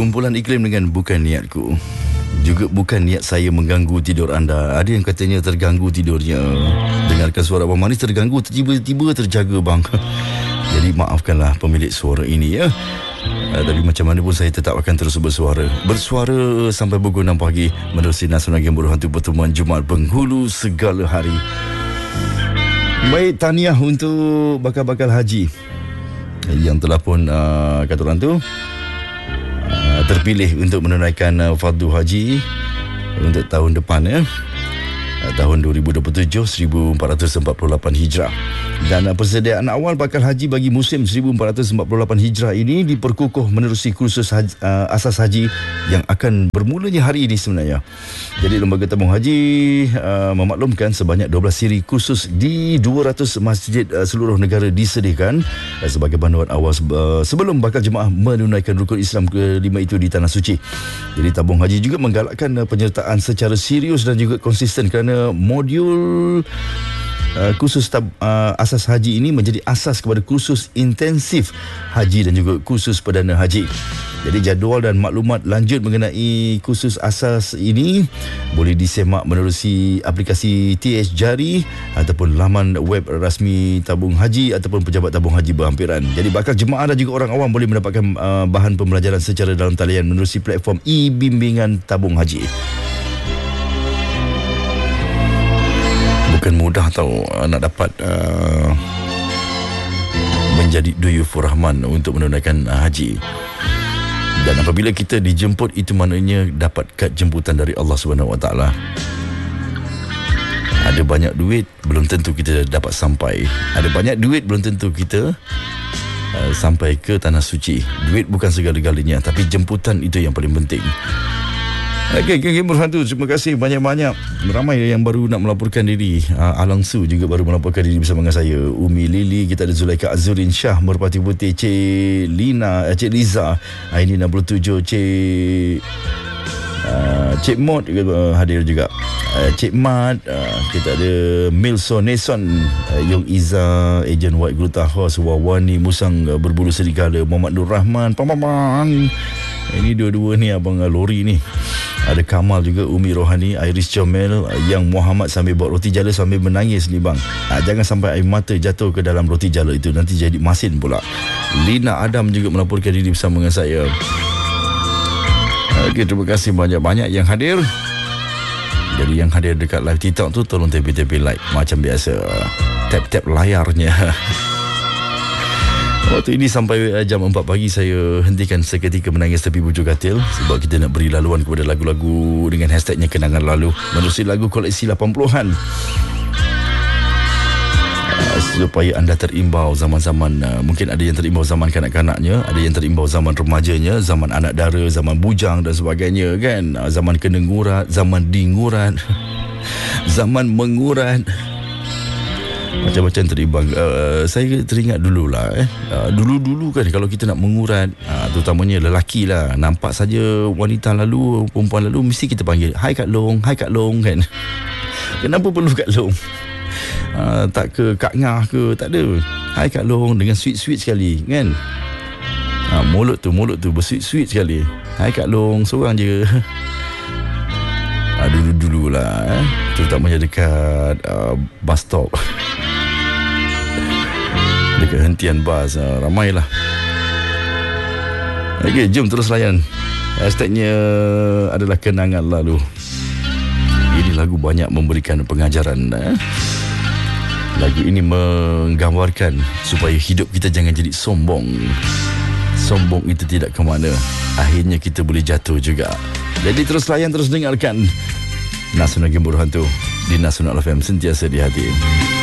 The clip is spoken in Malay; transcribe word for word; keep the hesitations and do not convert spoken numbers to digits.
Kumpulan iklim dengan bukan niatku. Juga bukan niat saya mengganggu tidur anda. Ada yang katanya terganggu tidurnya. Dengarkan suara Abang Manis terganggu, tiba-tiba terjaga bang. Jadi maafkanlah pemilik suara ini ya. Uh, tapi macam mana pun saya tetap akan terus bersuara Bersuara sampai pukul enam pagi menerusi Nasional Game Buruh Hantu Pertemuan Jumaat Penghulu segala hari. Baik, tahniah untuk bakal-bakal haji yang telah pun uh, kata orang tu uh, terpilih untuk menunaikan uh, fardu haji untuk tahun depan ya. uh, Tahun dua ribu dua puluh tujuh seribu empat ratus empat puluh lapan Hijrah. Dan uh, persediaan awal bakal haji bagi musim seribu empat ratus empat puluh lapan Hijrah ini diperkukuh menerusi kursus haji, uh, asas haji yang akan bermulanya hari ini sebenarnya. Jadi Lembaga Tabung Haji uh, memaklumkan sebanyak dua belas siri kursus di dua ratus masjid uh, seluruh negara disediakan uh, sebagai bantuan awal uh, sebelum bakal jemaah menunaikan rukun Islam kelima itu di Tanah Suci. Jadi Tabung Haji juga menggalakkan uh, penyertaan secara serius dan juga konsisten kerana modul Uh, kursus tab, uh, asas haji ini menjadi asas kepada kursus intensif haji dan juga kursus perdana haji. Jadi jadual dan maklumat lanjut mengenai kursus asas ini boleh disemak menerusi aplikasi T H Jari ataupun laman web rasmi Tabung Haji ataupun pejabat tabung haji berhampiran. Jadi bakal jemaah dan juga orang awam boleh mendapatkan uh, bahan pembelajaran secara dalam talian menerusi platform e-bimbingan Tabung Haji. Bukan mudah tau nak dapat uh, menjadi duyufur rahman untuk menunaikan uh, haji. Dan apabila kita dijemput, itu maknanya dapat kad jemputan dari Allah Subhanahu Wa Taala. Ada banyak duit, belum tentu kita dapat sampai. Ada banyak duit, belum tentu kita uh, sampai ke Tanah Suci. Duit bukan segala-galanya, tapi jemputan itu yang paling penting. Okey, Game Buruh Hantu, terima kasih banyak-banyak. Ramai yang baru nak melaporkan diri. uh, Alang Su juga baru melaporkan diri bersama dengan saya. Umi Lili, kita ada Zulaika Azurin Shah, Merpati Putih, Cik Lina, Cik Liza, Aini enam puluh tujuh, Cik uh, Cik Mod juga uh, hadir juga. uh, Cik Mat, uh, kita ada Milson Neson, uh, Yong Iza, Ejen White Gluta House, Wawani Musang, uh, Berbulu Serigala, Muhammad Nur Rahman, Pam-pam-pam. Ini dua-dua ni abang uh, lori ni. Ada Kamal juga, Umi Rohani, Iris Comel, Yang Muhammad sambil bawa roti jala sambil menangis ni bang. Ha, jangan sampai air mata jatuh ke dalam roti jala itu, nanti jadi masin pula. Lina Adam juga melaporkan diri bersama dengan saya. Okey, terima kasih banyak-banyak yang hadir. Jadi yang hadir dekat live TikTok tu tolong tepi-tepi like macam biasa. Tap-tap layarnya. Waktu ini sampai uh, jam empat pagi saya hentikan seketika menangis tepi bujur katil sebab kita nak beri laluan kepada lagu-lagu dengan hashtagnya kenangan lalu menerusi lagu koleksi lapan puluhan uh, supaya anda terimbau zaman-zaman uh, mungkin ada yang terimbau zaman kanak-kanaknya, ada yang terimbau zaman remajanya, zaman anak dara, zaman bujang dan sebagainya kan, uh, zaman kena ngurat, zaman dingurat, zaman mengurat, macam-macam terimbang. uh, Saya teringat dululah eh. uh, Dulu-dulu kan kalau kita nak mengurat, uh, terutamanya lelaki lah, nampak saja wanita lalu, perempuan lalu, mesti kita panggil Hai Kak Long, Hai Kak Long kan. Kenapa perlu Kak Long? uh, Tak ke Kak Ngah ke, tak ada. Hai Kak Long dengan sweet-sweet sekali kan. uh, Mulut tu, mulut tu bersweet-sweet sekali. Hai Kak Long, seorang je. uh, Dulu-dulu lah eh. Terutamanya dekat uh, bus stop, dekat hentian bas, uh, ramailah. Okey, jom terus layan. Hashtagnya adalah kenangan lalu. Ini lagu banyak memberikan pengajaran. Eh? Lagu ini menggambarkan supaya hidup kita jangan jadi sombong. Sombong itu tidak ke mana. Akhirnya kita boleh jatuh juga. Jadi terus layan, terus dengarkan Nasional Game Buruh Hantu di Nasional F M, sentiasa di hati.